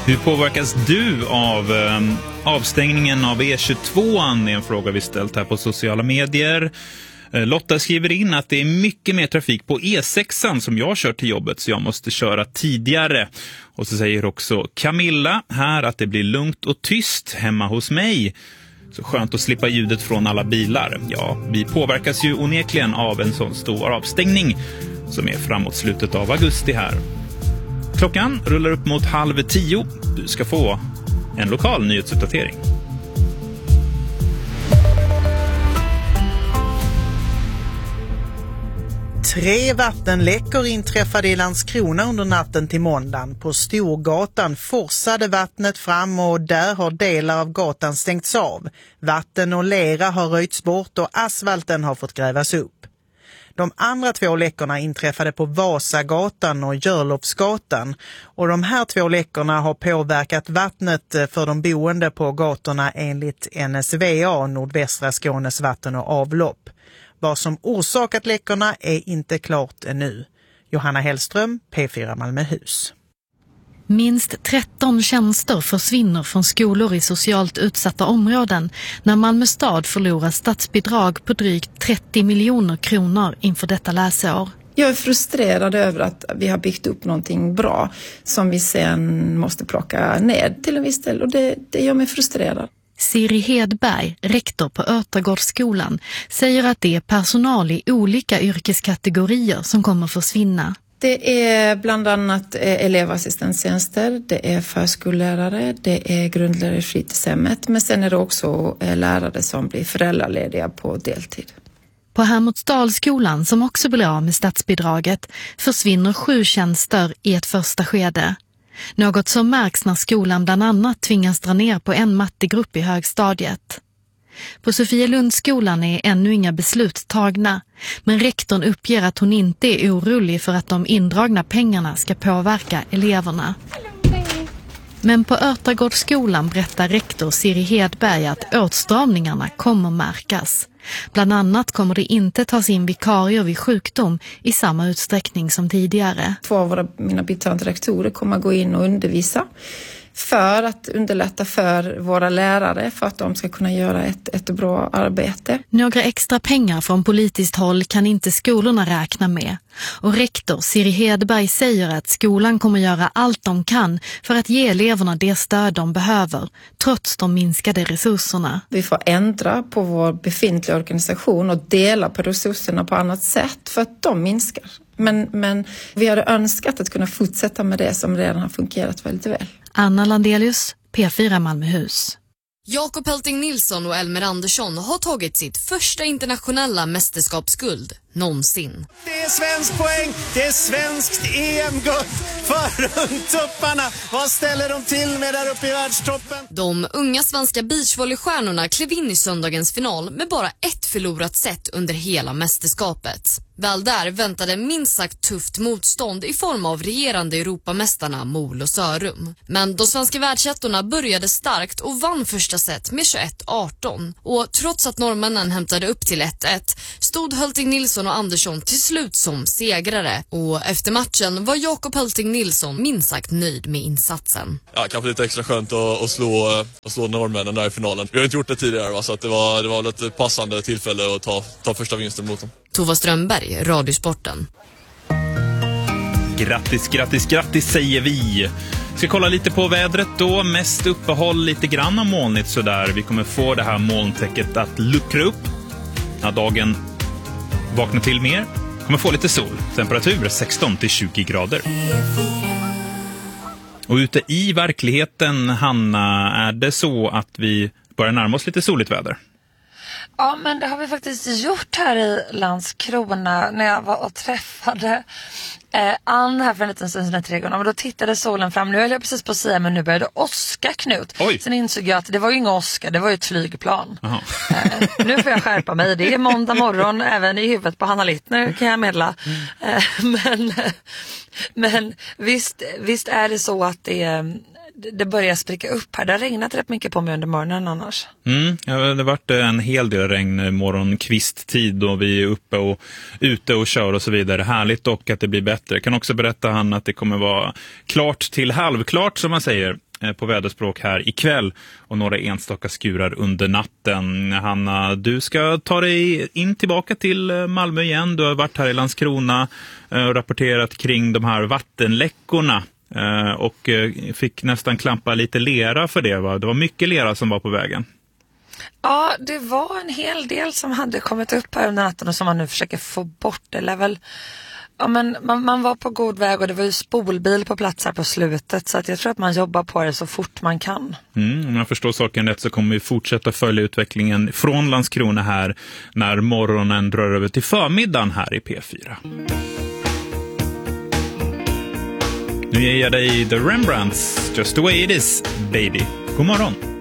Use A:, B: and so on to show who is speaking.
A: Hur påverkas du av avstängningen av E22? Det är en fråga vi ställt här på sociala medier. Lotta skriver in att det är mycket mer trafik på E6 som jag kör till jobbet, så jag måste köra tidigare. Och så säger också Camilla här att det blir lugnt och tyst hemma hos mig. Så skönt att slippa ljudet från alla bilar. Ja, vi påverkas ju onekligen av en sån stor avstängning som är framåt slutet av augusti här. Klockan rullar upp mot 9:30. Du ska få en lokal nyhetsuppdatering.
B: Tre vattenläckor inträffade i Landskrona under natten till måndagen. På Storgatan forsade vattnet fram och där har delar av gatan stängts av. Vatten och lera har röjts bort och asfalten har fått grävas upp. De andra två läckorna inträffade på Vasagatan och Görlofsgatan, och de här två läckorna har påverkat vattnet för de boende på gatorna enligt NSVA, Nordvästra Skånes vatten- och avlopp. Vad som orsakat läckorna är inte klart ännu. Johanna Hellström, P4 Malmöhus.
C: Minst 13 tjänster försvinner från skolor i socialt utsatta områden när Malmö stad förlorar statsbidrag på drygt 30 miljoner kronor inför detta läsår.
D: Jag är frustrerad över att vi har byggt upp någonting bra som vi sen måste plocka ned till en viss del, och det gör mig frustrerad.
C: Siri Hedberg, rektor på Örtagårdsskolan, säger att det är personal i olika yrkeskategorier som kommer försvinna.
D: Det är bland annat elevassistenttjänster, det är förskollärare, det är grundlärare i fritidshemmet, men sen är det också lärare som blir föräldralediga på deltid.
C: På Hermodsdalsskolan, som också blir av med statsbidraget, försvinner 7 tjänster i ett första skede. Något som märks när skolan bland annat tvingas dra ner på en mattegrupp i högstadiet. På Sofielundsskolan är ännu inga beslut tagna, men rektorn uppger att hon inte är orolig för att de indragna pengarna ska påverka eleverna. Men på Örtagårdsskolan berättar rektor Siri Hedberg att åtstramningarna kommer märkas. Bland annat kommer det inte tas in vikarier vid sjukdom i samma utsträckning som tidigare.
D: 2 av mina biträdande rektorer kommer att gå in och undervisa för att underlätta för våra lärare, för att de ska kunna göra ett bra arbete.
C: Några extra pengar från politiskt håll kan inte skolorna räkna med. Och rektor Siri Hedberg säger att skolan kommer göra allt de kan för att ge eleverna det stöd de behöver, trots de minskade resurserna.
D: Vi får ändra på vår befintliga organisation och dela på resurserna på annat sätt för att de minskar. Men vi hade önskat att kunna fortsätta med det som redan har fungerat väldigt väl.
C: Anna Landelius, P4 Malmöhus.
E: Jakob Helting Nilsson och Elmer Andersson har tagit sitt första internationella mästerskapsguld någonsin.
F: Det är svensk poäng, det är svenskt EM-guld för rundtupparna. Vad ställer de till med där uppe i världstoppen?
E: De unga svenska beachvolleystjärnorna klev in i söndagens final med bara ett förlorat set under hela mästerskapet. Väl där väntade minst sagt tufft motstånd i form av regerande Europamästarna Mol och Sörum. Men de svenska världsettorna började starkt och vann första set med 21-18. Och trots att norrmännen hämtade upp till 1-1 stod Helting Nilsson och Andersson till slut som segrare. Och efter matchen var Jakob Helting Nilsson minst sagt nöjd med insatsen.
G: Ja, kanske lite extra skönt att slå norrmännen där i finalen. Vi har inte gjort det tidigare, va? Så att det var ett passande tillfälle att ta första vinsten mot dem.
E: Tova Strömberg, Radiosporten.
A: Grattis säger vi. Ska kolla lite på vädret då. Mest uppehåll, lite grann av molnigt sådär. Vi kommer få det här molntäcket att luckra upp när dagen vaknar till mer. Kommer få lite sol. Temperatur 16-20 grader. Och ute i verkligheten, Hanna, är det så att vi börjar närma oss lite soligt väder?
H: Ja, men det har vi faktiskt gjort här i Landskrona när jag var och träffade Ann här för en liten stund sedan i trädgården. Men då tittade solen fram. Nu höll jag precis på att säga, men nu började åska, Knut.
A: Oj.
H: Sen insåg jag att det var ju ingen åska, det var ju ett flygplan. Nu får jag skärpa mig. Det är måndag morgon, även i huvudet på Hanna Littner kan jag meddela. Men visst är det så att det börjar spricka upp här. Det har regnat rätt mycket på mig under morgonen annars.
A: Ja, det har varit en hel del regn morgonkvisttid då vi är uppe och ute och kör och så vidare. Härligt dock att det blir bättre. Jag kan också berätta, Hanna, att det kommer vara klart till halvklart som man säger på väderspråk här ikväll och några enstaka skurar under natten. Hanna, du ska ta dig in tillbaka till Malmö igen. Du har varit här i Landskrona och rapporterat kring de här vattenläckorna och fick nästan klampa lite lera för det, va? Det var mycket lera som var på vägen.
H: Ja, det var en hel del som hade kommit upp här under natten och som man nu försöker få bort. Eller väl, ja, men man var på god väg och det var ju spolbil på plats här på slutet, så att jag tror att man jobbar på det så fort man kan.
A: Om jag förstår saken rätt så kommer vi fortsätta följa utvecklingen från Landskrona här när morgonen drar över till förmiddagen här i P4. Nu ger jag dig The Rembrandts, Just the way it is, baby. God morgon!